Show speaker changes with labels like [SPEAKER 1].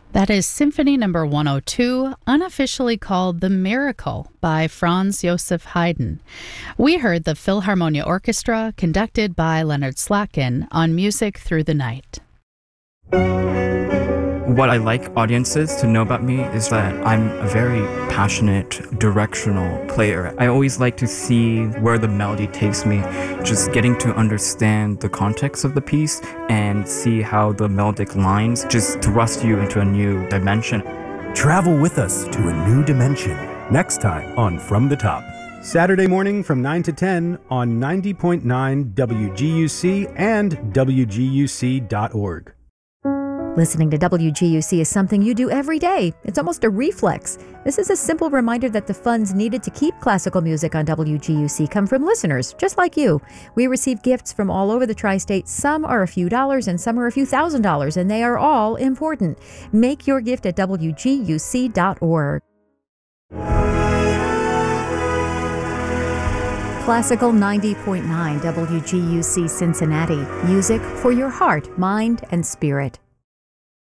[SPEAKER 1] That is Symphony Number 102, unofficially called The Miracle by Franz Joseph Haydn. We heard the Philharmonia Orchestra, conducted by Leonard Slatkin, on Music Through the Night.
[SPEAKER 2] What I like audiences to know about me is that I'm a very passionate, directional player. I always like to see where the melody takes me, just getting to understand the context of the piece and see how the melodic lines just thrust you into a new dimension.
[SPEAKER 3] Travel with us to a new dimension. Next time on From the Top.
[SPEAKER 4] Saturday morning from 9 to 10 on 90.9 WGUC and WGUC.org.
[SPEAKER 5] Listening to WGUC is something you do every day. It's almost a reflex. This is a simple reminder that the funds needed to keep classical music on WGUC come from listeners, just like you. We receive gifts from all over the tri-state. Some are a few dollars and some are a few $1,000s, and they are all important. Make your gift at WGUC.org. Classical 90.9 WGUC Cincinnati. Music for your heart, mind, and spirit.